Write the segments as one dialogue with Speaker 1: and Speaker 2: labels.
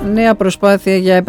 Speaker 1: Νέα προσπάθεια για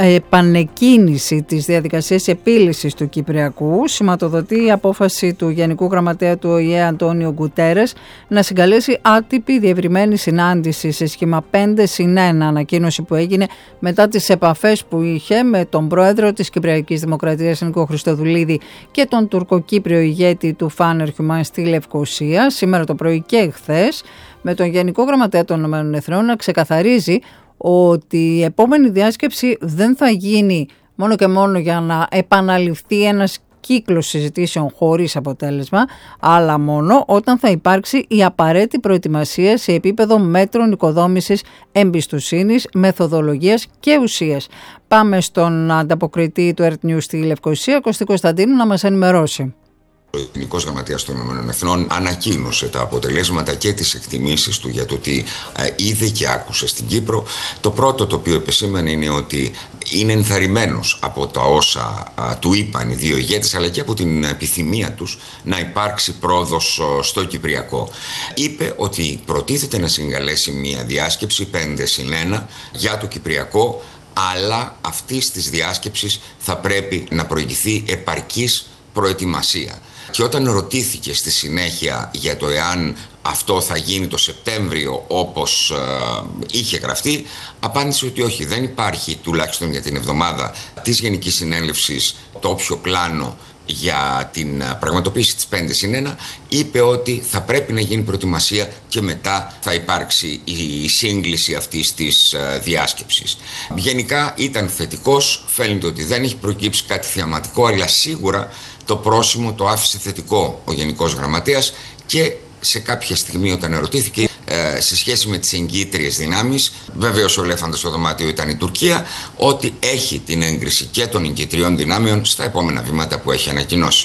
Speaker 1: επανεκκίνηση της διαδικασίας επίλυσης του Κυπριακού σηματοδοτεί η απόφαση του Γενικού Γραμματέα του ΟΗΕ Αντώνιο Γκουτέρες να συγκαλέσει άτυπη διευρυμένη συνάντηση σε σχήμα 5+1, ανακοίνωση που έγινε μετά τις επαφές που είχε με τον πρόεδρο της Κυπριακής Δημοκρατίας Νίκο Χριστοδουλίδη και τον τουρκοκύπριο ηγέτη του Φάνερ Χιουμάν στη Λευκοσία σήμερα το πρωί και χθες, με τον Γενικό Γραμματέα των ΗΠΑ να ξεκαθαρίζει ότι η επόμενη διάσκεψη δεν θα γίνει μόνο και μόνο για να επαναληφθεί ένας κύκλος συζητήσεων χωρίς αποτέλεσμα, αλλά μόνο όταν θα υπάρξει η απαραίτητη προετοιμασία σε επίπεδο μέτρων οικοδόμησης εμπιστοσύνης, μεθοδολογίας και ουσίας. Πάμε στον ανταποκριτή του Earth News στη Λευκοσία, Κωστή Κωνσταντίνου, να μας ενημερώσει.
Speaker 2: Ο Γενικός Γραμματέας των ΗΠΑ ανακοίνωσε τα αποτελέσματα και τις εκτιμήσεις του για το τι είδε και άκουσε στην Κύπρο. Το πρώτο το οποίο επεσήμανε είναι ότι είναι ενθαρρυμένος από τα όσα του είπαν οι δύο ηγέτες, αλλά και από την επιθυμία τους να υπάρξει πρόοδος στο Κυπριακό. Είπε ότι προτίθεται να συγκαλέσει μια διάσκεψη 5+1 για το Κυπριακό, αλλά αυτής της διάσκεψης θα πρέπει να προηγηθεί επαρκής προετοιμασία. Και όταν ρωτήθηκε στη συνέχεια για το εάν αυτό θα γίνει το Σεπτέμβριο όπως είχε γραφτεί, απάντησε ότι όχι, δεν υπάρχει τουλάχιστον για την εβδομάδα της Γενικής Συνέλευσης το όποιο πλάνο για την πραγματοποίηση της 5+1. Είπε ότι θα πρέπει να γίνει προετοιμασία και μετά θα υπάρξει η σύγκληση αυτής της διάσκεψης. Γενικά ήταν θετικός, φαίνεται ότι δεν έχει προκύψει κάτι θεαματικό, αλλά σίγουρα το πρόσημο το άφησε θετικό ο Γενικός Γραμματέας και σε κάποια στιγμή όταν ερωτήθηκε σε σχέση με τις εγγυήτριες δυνάμεις, βεβαίως ο ελέφαντας στο δωμάτιο ήταν η Τουρκία, ότι έχει την έγκριση και των εγγυητριών δυνάμεων στα επόμενα βήματα που έχει ανακοινώσει.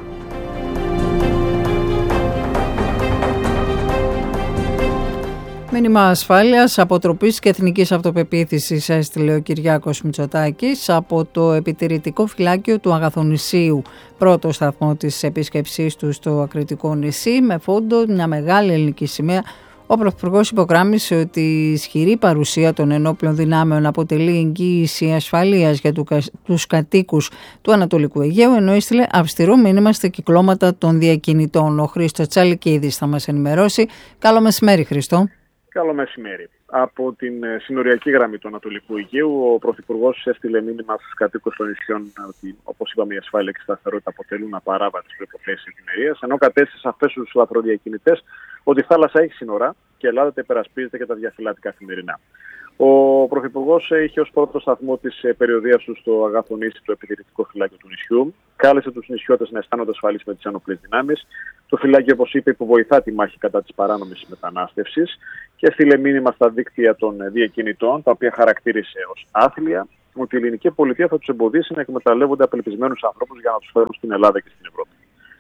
Speaker 1: Μήνυμα ασφάλειας, αποτροπής και εθνικής αυτοπεποίθησης έστειλε ο Κυριάκος Μητσοτάκης από το επιτηρητικό φυλάκιο του Αγαθονησίου, πρώτο σταθμό της επίσκεψής του στο Ακριτικό νησί, με φόντο μια μεγάλη ελληνική σημαία. Ο Πρωθυπουργός υπογράμμισε ότι η ισχυρή παρουσία των ενόπλων δυνάμεων αποτελεί εγγύηση ασφαλείας για τους κατοίκους του Ανατολικού Αιγαίου, ενώ έστειλε αυστηρό μήνυμα στα κυκλώματα των διακινητών. Ο Χρήστος Τσαλικίδης θα μας ενημερώσει. Καλό μεσημέρι, Χρήστο.
Speaker 3: Καλό μεσημέρι. Από την συνοριακή γραμμή του Ανατολικού Αιγαίου, ο Πρωθυπουργός έστειλε μήνυμα στους κατοίκους των νησιών ότι, όπως είπαμε, η ασφάλεια και η σταθερότητα αποτελούν απαράβατες προϋποθέσεις ευημερίας, ενώ κατέστησε σαφές στους λαθροδιακινητές ότι η θάλασσα έχει σύνορα και η Ελλάδα τα υπερασπίζεται και τα διαφυλάτει καθημερινά. Ο Πρωθυπουργός είχε ως πρώτο σταθμό της περιοδείας του στο Αγαθονήσι το επιτηρητικό φυλάκιο του νησιού. Κάλεσε τους νησιώτες να αισθάνονται ασφαλείς με τις ενόπλες δυνάμεις. Το φυλάκιο, όπως είπε, υποβοηθά τη μάχη κατά της παράνομης μετανάστευσης και έστειλε μήνυμα στα δίκτυα των διακινητών, τα οποία χαρακτήρισε ως άθλια, ότι η ελληνική πολιτεία θα τους εμποδίσει να εκμεταλλεύονται απελπισμένους ανθρώπους για να τους φέρουν στην Ελλάδα και στην Ευρώπη.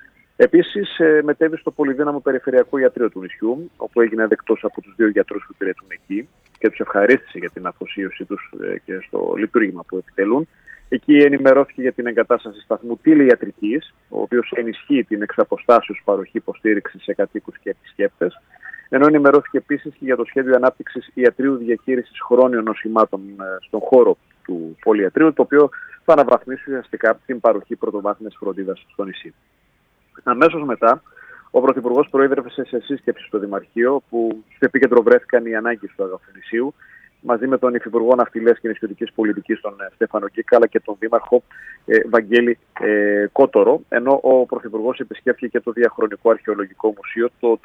Speaker 3: Επίσης, μετέβη στο πολυδύναμο περιφερειακό ιατρείο του νησιού, όπου έγινε δεκτός από τους δύο γιατρούς που υπηρετούν εκεί και τους ευχαρίστησε για την αφοσίωσή τους και στο λειτουργήμα που επιτελούν. Εκεί ενημερώθηκε για την εγκατάσταση σταθμού τηλεϊατρικής, ο οποίος ενισχύει την εξαποστάσεως παροχή υποστήριξη σε κατοίκους και επισκέπτες, ενώ ενημερώθηκε επίσης και για το σχέδιο ανάπτυξης ιατρείου διαχείρισης χρόνιων νοσημάτων στον χώρο του πολυιατρείου, το οποίο θα αναβαθμίσει ουσιαστικά την παροχή πρωτοβάθμιας φροντίδας στο νησί. Αμέσως μετά, ο Πρωθυπουργός προείδρευσε σε σύσκεψη στο Δημαρχείο, που στο επίκεντρο βρέθηκαν οι ανάγκες του Αγαθονησίου, μαζί με τον Υφυπουργό Ναυτιλίας και Νησιωτικής Πολιτικής, τον Στέφανο Κίκα, αλλά και τον Δήμαρχο Βαγγέλη Κότορο, ενώ ο Πρωθυπουργός επισκέφθηκε και το Διαχρονικό Αρχαιολογικό Μουσείο, το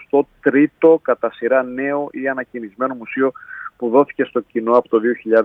Speaker 3: 33ο κατά σειρά νέο ή ανακαινισμένο μουσείο που δόθηκε στο κοινό από το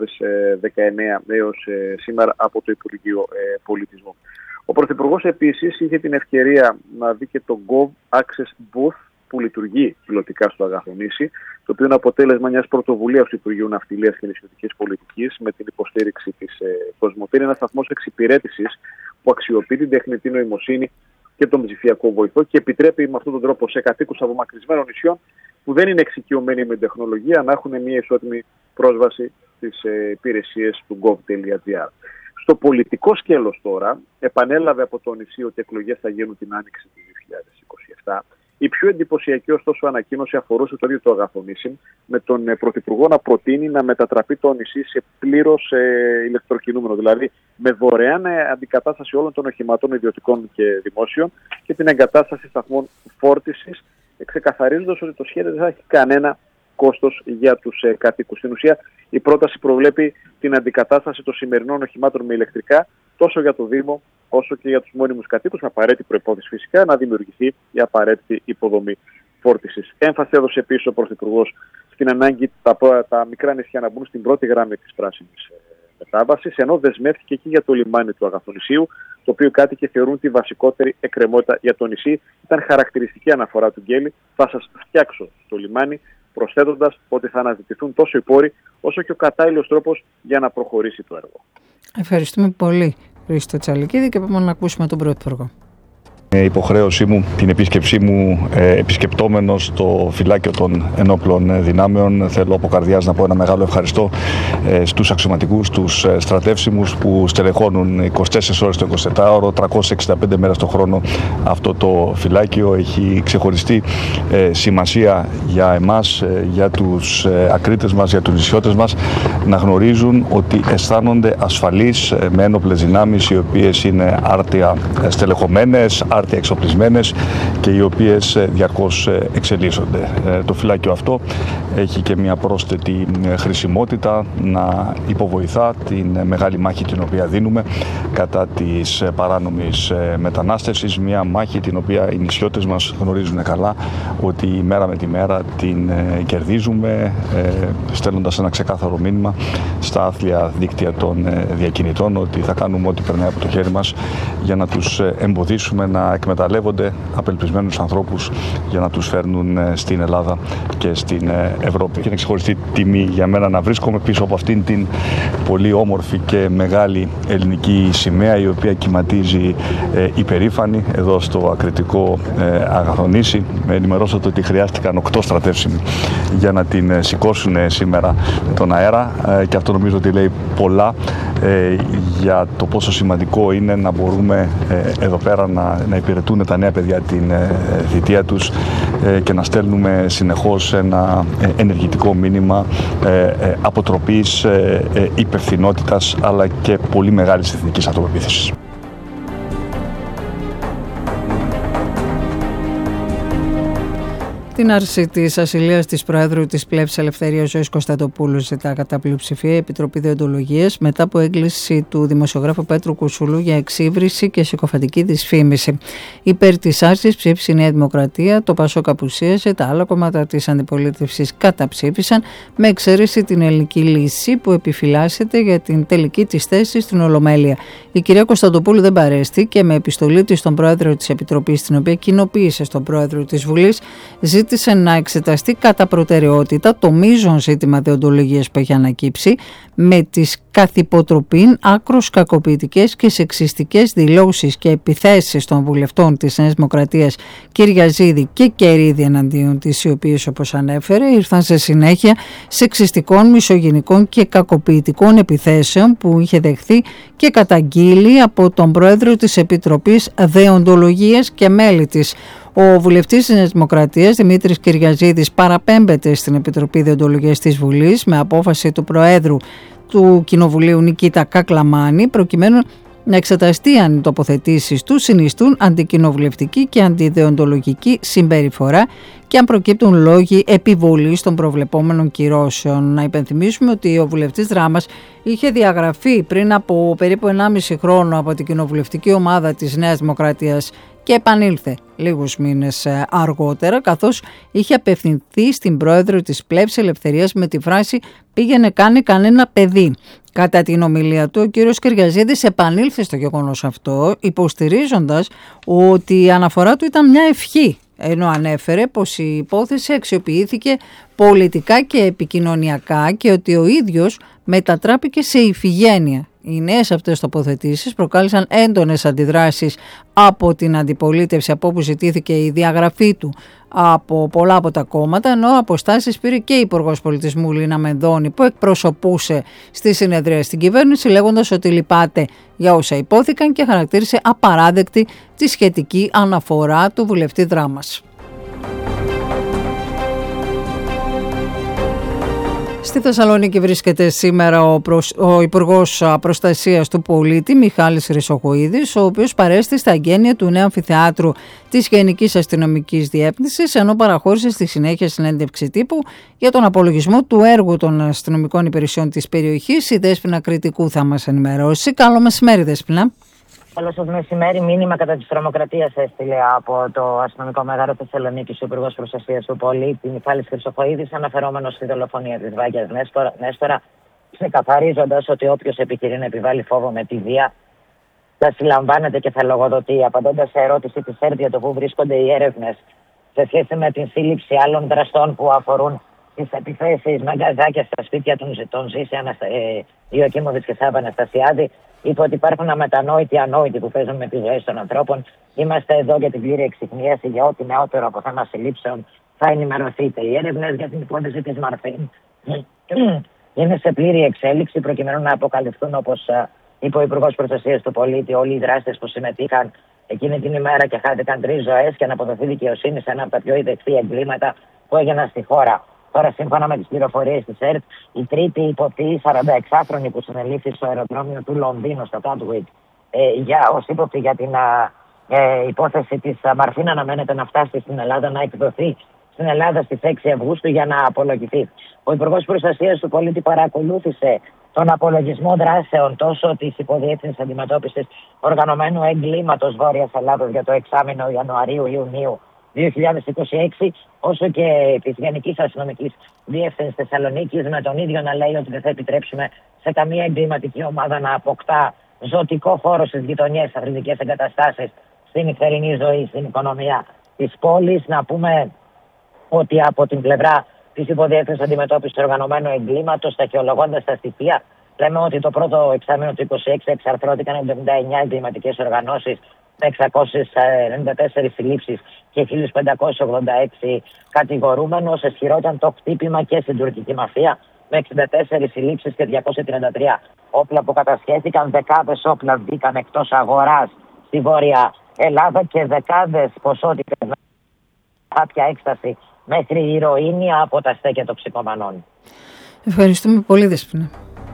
Speaker 3: 2019 έως σήμερα από το Υπουργείο Πολιτισμού. Ο Πρωθυπουργός επίσης είχε την ευκαιρία να δει και το Gov Access Booth που λειτουργεί πιλωτικά στο Αγαθονήσι, το οποίο είναι αποτέλεσμα μιας πρωτοβουλίας του Υπουργείου Ναυτιλίας και Νησιωτικής Πολιτικής με την υποστήριξη της Κοσμοτέ. Είναι ένας σταθμός εξυπηρέτησης που αξιοποιεί την τεχνητή νοημοσύνη και τον ψηφιακό βοηθό και επιτρέπει με αυτόν τον τρόπο σε κατοίκους απομακρυσμένων νησιών που δεν είναι εξοικειωμένοι με τεχνολογία να έχουν μια ισότιμη πρόσβαση στις υπηρεσίες του gov.gr. Στο πολιτικό σκέλος τώρα, επανέλαβε από το νησί ότι εκλογές θα γίνουν την άνοιξη του 2027 Η πιο εντυπωσιακή ωστόσο ανακοίνωση αφορούσε το ίδιο το Αγαθονήσι, με τον Πρωθυπουργό να προτείνει να μετατραπεί το νησί σε πλήρως ηλεκτροκινούμενο, δηλαδή με δωρεάν αντικατάσταση όλων των οχημάτων ιδιωτικών και δημόσιων και την εγκατάσταση σταθμών φόρτισης, ξεκαθαρίζοντας ότι το σχέδιο δεν θα έχει κανένα κόστος για τους κατοίκους. Στην ουσία, η πρόταση προβλέπει την αντικατάσταση των σημερινών οχημάτων με ηλεκτρικά, τόσο για το Δήμο όσο και για τους μόνιμους κατοίκους, με απαραίτητη προϋπόθεση φυσικά να δημιουργηθεί η απαραίτητη υποδομή φόρτισης. Έμφαση έδωσε επίσης ο Πρωθυπουργός στην ανάγκη τα μικρά νησιά να μπουν στην πρώτη γραμμή της πράσινης μετάβασης, ενώ δεσμεύτηκε και για το λιμάνι του Αγαθονησίου, το οποίο κάτοικοι θεωρούν τη βασικότερη εκκρεμότητα για το νησί. Ήταν χαρακτηριστική αναφορά του Γκέλη: θα σας φτιάξω το λιμάνι, προσθέτοντας ότι θα αναζητηθούν τόσο οι πόροι όσο και ο κατάλληλος τρόπος για να προχωρήσει το έργο.
Speaker 1: Ευχαριστούμε πολύ, Χρήστο Τσαλικίδη, και πάμε να ακούσουμε τον Πρωθυπουργό.
Speaker 4: Υποχρέωσή μου, την επίσκεψή μου επισκεπτόμενος το φυλάκιο των ενόπλων δυνάμεων, θέλω από καρδιάς να πω ένα μεγάλο ευχαριστώ στους αξιωματικούς, τους στρατεύσιμους που στελεχώνουν 24 ώρες το 24ωρο, 365 μέρες το χρόνο αυτό το φυλάκιο. Έχει ξεχωριστή σημασία για εμάς, για τους ακρίτες μας, για τους νησιώτες μας, να γνωρίζουν ότι αισθάνονται ασφαλείς με ένοπλες δυνάμεις οι οποίες είναι άρτια στελεχωμένες, άρτια εξοπλισμένες και οι οποίες διαρκώς εξελίσσονται. Το φυλάκιο αυτό έχει και μια πρόσθετη χρησιμότητα να υποβοηθά την μεγάλη μάχη την οποία δίνουμε κατά της παράνομης μετανάστευσης, μια μάχη την οποία οι νησιώτες μας γνωρίζουν καλά ότι μέρα με τη μέρα την κερδίζουμε, στέλνοντας ένα ξεκάθαρο μήνυμα στα άθλια δίκτυα των διακινητών ότι θα κάνουμε ό,τι περνάει από το χέρι μας για να τους εμποδίσουμε να εκμεταλλεύονται απελπισμένους ανθρώπους για να τους φέρνουν στην Ελλάδα και στην Ευρώπη. Και είναι ξεχωριστή τιμή για μένα να βρίσκομαι πίσω από αυτήν την πολύ όμορφη και μεγάλη ελληνική σημαία, η οποία κυματίζει υπερήφανη εδώ στο ακριτικό Αγαθονήσι. Με ενημερώσατε ότι χρειάστηκαν 8 στρατεύσιμοι για να την σηκώσουν σήμερα τον αέρα, και αυτό νομίζω ότι λέει πολλά για το πόσο σημαντικό είναι να μπορούμε εδώ πέρα να υπηρετούν τα νέα παιδιά την θητεία τους και να στέλνουμε συνεχώς ένα ενεργητικό μήνυμα αποτροπής, υπευθυνότητας αλλά και πολύ μεγάλης εθνικής αυτοπεποίθησης.
Speaker 1: Την άρση της ασυλίας της Προέδρου της Πλεύσης Ελευθερίας Ζωής Κωνσταντοπούλου ζητά κατά πλειοψηφία η Επιτροπή Δεοντολογίας μετά από έγκληση του δημοσιογράφου Πέτρου Κουσούλου για εξύβριση και συκοφαντική δυσφήμιση. Υπέρ της άρσης ψήφισε η Νέα Δημοκρατία, το Πασόκ απουσίασε, τα άλλα κόμματα της αντιπολίτευσης καταψήφισαν, με εξαίρεση την Ελληνική Λύση που επιφυλάσσεται για την τελική της θέση στην Ολομέλεια. Η κυρία Κωνσταντοπούλου δεν παρέστη και με επιστολή της στον Πρόεδρο της Επιτροπής, την οποία κοινοποίησε στον Πρόεδρο της Βουλής, ζήτησε να εξεταστεί κατά προτεραιότητα το μείζον ζήτημα δεοντολογίας που έχει ανακύψει, με τις καθ' υποτροπήν άκρως κακοποιητικές και σεξιστικές δηλώσεις και επιθέσεις των βουλευτών της Νέας Δημοκρατίας Κυριαζίδη και Κερίδη εναντίον της, οι οποίες, όπως ανέφερε, ήρθαν σε συνέχεια σεξιστικών, μισογυνικών και κακοποιητικών επιθέσεων που είχε δεχθεί και καταγγείλει από τον Πρόεδρο της Επιτροπής Δεοντολογίας και μέλη της. Ο βουλευτής της Νέας Δημοκρατίας, Δημήτρης Κυριαζίδης, παραπέμπεται στην Επιτροπή Δεοντολογίας της Βουλής με απόφαση του Προέδρου του Κοινοβουλίου Νικήτα Κακλαμάνη, προκειμένου να εξεταστεί αν οι τοποθετήσεις του συνιστούν αντικοινοβουλευτική και αντιδεοντολογική συμπεριφορά και αν προκύπτουν λόγοι επιβολής των προβλεπόμενων κυρώσεων. Να υπενθυμίσουμε ότι ο βουλευτής Δράμας είχε διαγραφεί πριν από περίπου 1,5 χρόνο από την κοινοβουλευτική ομάδα της Νέας Δημοκρατίας και επανήλθε λίγους μήνες αργότερα, καθώς είχε απευθυνθεί στην πρόεδρο της Πλεύσης Ελευθερίας με τη φράση «πήγαινε κάνει κανένα παιδί». Κατά την ομιλία του, ο κύριος Κυριαζίδης επανήλθε στο γεγονός αυτό, υποστηρίζοντας ότι η αναφορά του ήταν μια ευχή, ενώ ανέφερε πως η υπόθεση αξιοποιήθηκε πολιτικά και επικοινωνιακά και ότι ο ίδιος μετατράπηκε σε ηφηγένεια. Οι νέες αυτές τοποθετήσεις προκάλεσαν έντονες αντιδράσεις από την αντιπολίτευση, από όπου ζητήθηκε η διαγραφή του από πολλά από τα κόμματα, ενώ αποστάσεις πήρε και η Υπουργός Πολιτισμού Λίνα Μενδώνη, που εκπροσωπούσε στη συνεδρία στην κυβέρνηση, λέγοντας ότι λυπάται για όσα υπόθηκαν και χαρακτήρισε απαράδεκτη τη σχετική αναφορά του βουλευτή Δράμας. Στη Θεσσαλονίκη βρίσκεται σήμερα ο Υπουργός Προστασίας του Πολίτη Μιχάλης Χρυσοχοΐδης, ο οποίος παρέστη στα εγγένεια του νέου αμφιθεάτρου της Γενικής Αστυνομικής Διεύθυνσης, ενώ παραχώρησε στη συνέχεια συνέντευξη τύπου για τον απολογισμό του έργου των αστυνομικών υπηρεσιών της περιοχής. Η Δέσποινα Κρητικού θα μας ενημερώσει. Καλό μεσημέρι, Δέσποινα.
Speaker 5: Καλό σας μεσημέρι. Μήνυμα κατά της τρομοκρατίας έστειλε από το αστυνομικό μέγαρο Θεσσαλονίκης ο Υπουργός Προστασίας του Πολίτη Μιχάλης Χρυσοχοΐδης, αναφερόμενος στη δολοφονία της Βάγιας Νέστορα, ξεκαθαρίζοντας ότι όποιος επιχειρεί να επιβάλλει φόβο με τη βία θα συλλαμβάνεται και θα λογοδοτεί. Απαντώντας σε ερώτηση της ΕΡΤ για το πού βρίσκονται οι έρευνες σε σχέση με την σύλληψη άλλων δραστών που αφορούν τις επιθέσεις με γκαζάκια στα σπίτια των Ζήση Ιωακίμοβιτς και Σάβα Αναστασιάδη, είπε ότι υπάρχουν αμετανόητοι ανόητοι που παίζουν με τις ζωές των ανθρώπων. Είμαστε εδώ για την πλήρη εξυχνίαση για ό,τι νεότερο από θέμα συλλήψεων θα ενημερωθείτε. Οι έρευνες για την υπόθεση της Μαρφίν είναι σε πλήρη εξέλιξη προκειμένου να αποκαλυφθούν, όπως είπε ο Υπουργός Προστασίας του Πολίτη, όλοι οι δράστες που συμμετείχαν εκείνη την ημέρα και χάθηκαν 3 ζωές και να αποδοθεί δικαιοσύνη σε ένα από τα πιο ειδεχθή εγκλήματα που έγιναν στη χώρα. Τώρα, σύμφωνα με τις πληροφορίες της ΕΡΤ, η τρίτη υποπτή 46χρονη που συνελήφθη στο αεροδρόμιο του Λονδίνου, στο Gatwick, ως ύποπτη για την υπόθεση της Μαρφίν, αναμένεται να φτάσει στην Ελλάδα, να εκδοθεί στην Ελλάδα στις 6 Αυγούστου για να απολογηθεί. Ο Υπουργός Προστασίας του Πολίτη παρακολούθησε τον απολογισμό δράσεων τόσο της Υποδιεύθυνσης Αντιμετώπισης Οργανωμένου Εγκλήματος Βόρειας Ελλάδος για το εξάμηνο Ιανουαρίου-Ιουνίου 2026, όσο και της Γενικής Αστυνομικής Διεύθυνσης Θεσσαλονίκης, με τον ίδιο να λέει ότι δεν θα επιτρέψουμε σε καμία εγκληματική ομάδα να αποκτά ζωτικό χώρο στις γειτονιές, αθλητικές εγκαταστάσεις, στην νυχτερινή ζωή, στην οικονομία της πόλης. Να πούμε ότι από την πλευρά της Υποδιεύθυνσης Αντιμετώπισης Οργανωμένου Εγκλήματος, στοιχειολογώντας τα στοιχεία, λέμε ότι το πρώτο εξάμηνο του 2026 εξαρθρώθηκαν 79 εγκληματικές οργανώσεις με 694 συλλήψεις και 1586 κατηγορούμενους. Ισχυρό ήταν το χτύπημα και στην τουρκική μαφία, με 64 συλλήψεις και 233 όπλα που κατασχέθηκαν. Δεκάδες όπλα βγήκαν εκτός αγοράς στη Βόρεια Ελλάδα και δεκάδες ποσότητες με κάποια έκσταση μέχρι ηρωίνη από τα στέκια τοξικομανών.
Speaker 1: Ευχαριστούμε πολύ, Δέσποινα.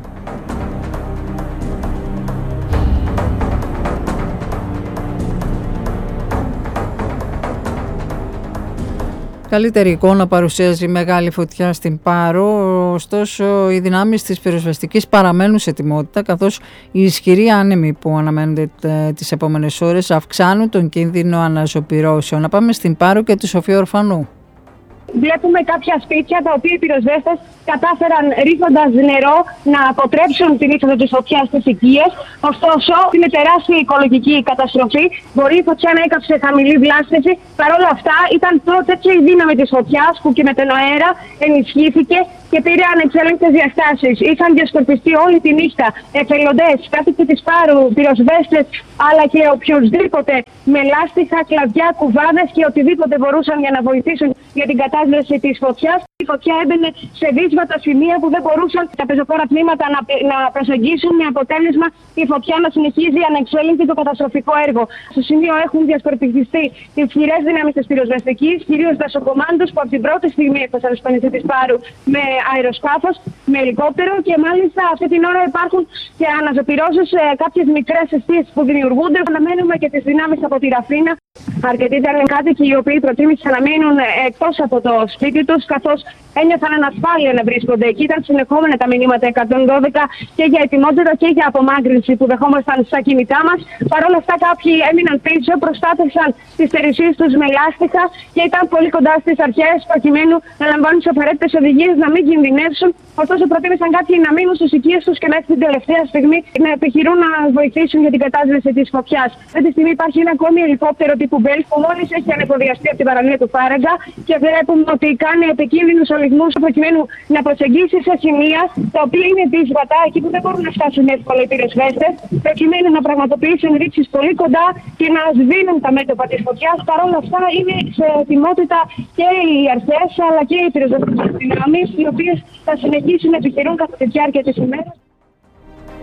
Speaker 1: Καλύτερη εικόνα παρουσιάζει μεγάλη φωτιά στην Πάρο, ωστόσο οι δυνάμεις της πυροσβεστικής παραμένουν σε ετοιμότητα, καθώς οι ισχυροί άνεμοι που αναμένονται τις επόμενες ώρες αυξάνουν τον κίνδυνο αναζωπυρώσεων. Να πάμε στην Πάρο και τη Σοφία Ορφανού.
Speaker 6: Βλέπουμε κάποια σπίτια τα οποία οι πυροσβέστες κατάφεραν ρίχνοντας νερό να αποτρέψουν την είσοδο της φωτιάς στις οικίες. Ωστόσο, είναι τεράστια οικολογική καταστροφή. Μπορεί η φωτιά να έκαψε χαμηλή βλάστηση. Παρ' όλα αυτά, ήταν τέτοια η δύναμη της φωτιάς που και με τον αέρα ενισχύθηκε και πήρε ανεξέλεγκτες διαστάσεις. Είχαν διασκορπιστεί όλη τη νύχτα εθελοντές, κάτοικοι της Πάρου, πυροσβέστες, αλλά και οποιοδήποτε με λάστιχα, κλαδιά, κουβάδες και οτιδήποτε μπορούσαν για να βοηθήσουν για την κατάσταση της φωτιάς. Η φωτιά έμπαινε σε δύσβατα σημεία που δεν μπορούσαν τα πεζοπόρα τμήματα να προσεγγίσουν, με αποτέλεσμα η φωτιά να συνεχίζει ανεξέλεγκτη το καταστροφικό έργο. Στο σημείο έχουν διασκορπιστεί ισχυρές δυνάμεις της πυροσβεστικής, κυρίως δασοκομάντους που από την πρώτη στιγμή έφτασαν στο νησί της Πάρου με αεροσκάφος, με ελικόπτερο, και μάλιστα αυτή την ώρα υπάρχουν και αναζωπυρώσεις σε κάποιες μικρές αιστείες που δημιουργούνται. Αναμένουμε και τις δυνάμεις από τη Ραφίνα. Αρκετοί ήταν κάτοικοι οι οποίοι προτίμησαν να μείνουν εκτός από το σπίτι τους, καθώς ένιωθαν ανασφάλεια να βρίσκονται εκεί. Ήταν συνεχόμενα τα μηνύματα 112 και για ετοιμότητα και για απομάκρυνση που δεχόμασταν στα κινητά μας. Παρ' όλα αυτά, κάποιοι έμειναν πίσω, προστάτευσαν τις θερησίες τους με λάστιχα και ήταν πολύ κοντά στις αρχές, προκειμένου να λαμβάνουν τις απαραίτητες οδηγίες να μην κινδυνεύσουν. Ωστόσο, προτίμησαν κάποιοι να μείνουν στις οικίες τους και μέχρι την τελευταία στιγμή να επιχειρούν να βοηθήσουν για την κατάσβεση της φωτιάς. Αυτή τη στιγμή υπάρχει ένα ακόμη ελικόπτερο τύπου Μπέλ που μόλις έχει ανεφοδιαστεί από την παραλία του Φάραγγα και βλέπουμε ότι κάνει επικίνδυνους ορυθμούς προκειμένου να προσεγγίσει σε σημεία τα οποία είναι δύσβατα, εκεί που δεν μπορούν να φτάσουν εύκολα οι πυροσβέστες, προκειμένου να πραγματοποιήσουν ρήψεις πολύ κοντά και να σβήνουν τα μέτωπα της φωτιάς. Παρ' όλα αυτά, είναι σε ετοιμότητα και οι αρχές αλλά και οι πυροσβεστικές δυνάμεις, οι οποίες θα συνεχίσουν να επιχειρούν κατά τη διάρκεια της ημέρας.